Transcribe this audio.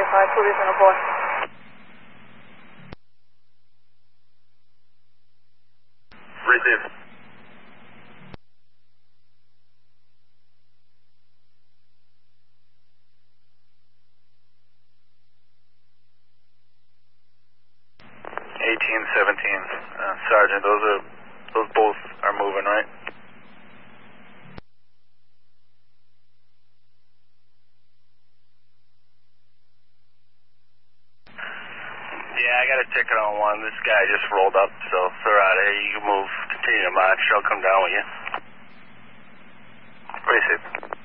5, police on a board. Receive. Sergeant, those both are moving, right? Yeah, I got a ticket on one. This guy just rolled up, so if they're out of here, you can move, continue to march. I'll come down with you. Receive.